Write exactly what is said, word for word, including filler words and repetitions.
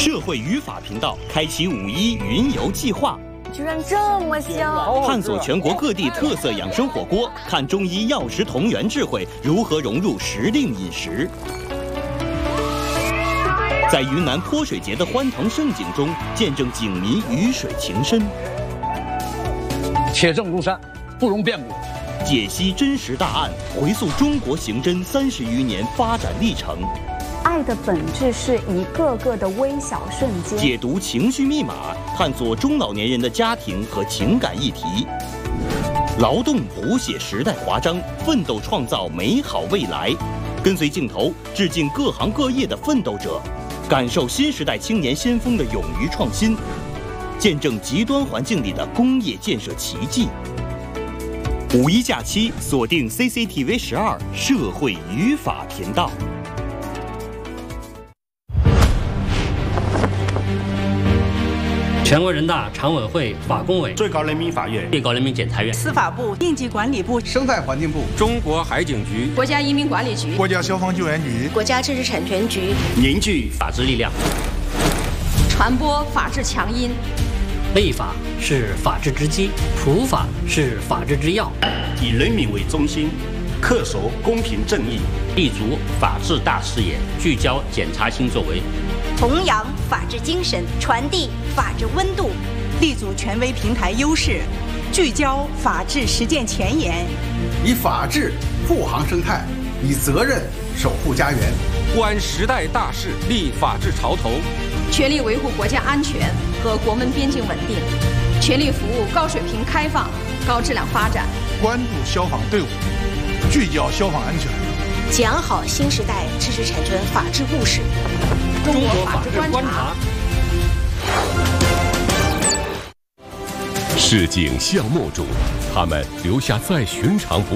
社会语法频道开启五一云游计划， 居然这么香！ 探索全国各地特色养生火锅，看中医药食同源智慧如何融入时令饮食。在云南泼水节的欢腾盛景中，见证景民鱼水情深。 铁证如山，不容辩驳。 解析真实大案，回溯中国刑侦三十余年发展历程。 爱的本质是一个个的微小瞬间。 解读情绪密码，探索中老年人的家庭和情感议题。劳动谱写时代华章，奋斗创造美好未来。跟随镜头，致敬各行各业的奋斗者，感受新时代青年先锋的勇于创新，见证极端环境里的工业建设奇迹。五一假期锁定 C C T V 十二社会语法频道。 全国人大常委会法工委、 最高人民法院、 最高人民检察院、 司法部、应急管理部、 生态环境部、 中国海警局、 国家移民管理局、 国家消防救援局、 国家知识产权局， 凝聚法治力量， 传播法治强音。 立法是法治之基，普法是法治之要， 以人民为中心，恪守公平正义， 立足法治大视野，聚焦检察新作为， 弘扬法治精神，传递法治温度， 立足权威平台优势，聚焦法治实践前沿， 以法治护航生态，以责任守护家园， 观时代大势，立法治潮头， 全力维护国家安全和国门边境稳定，全力服务高水平开放、高质量发展， 关注消防队伍，聚焦消防安全， 讲好新时代知识产权法治故事。 中国法治观察。 市井巷陌中，他们留下再寻常不